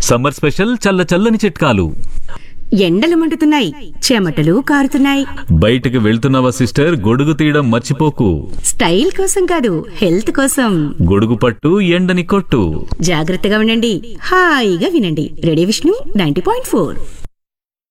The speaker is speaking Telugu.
సమ్మర్ స్పెషల్ చల్ల చల్లని చిట్కాలు. ఎండలు మండుతున్నాయి, చెమటలు కారుతున్నాయి. బయటకు వెళ్తున్నావా సిస్టర్? గొడుగు తీయడం మర్చిపోకు. స్టైల్ కోసం కాదు, హెల్త్ కోసం. గొడుగు పట్టు, ఎండని కొట్టు. జాగ్రత్తగా ఉండండి, హాయిగా వినండి. రేడియో విష్ణు 90.4.